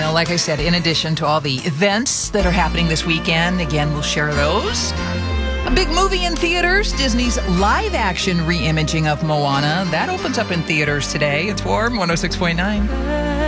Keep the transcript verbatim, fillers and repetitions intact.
know, like I said, in addition to all the events that are happening this weekend, again, we'll share those. A big movie in theaters, Disney's live-action re-imaging of Moana. That opens up in theaters today. It's Warm one oh six point nine.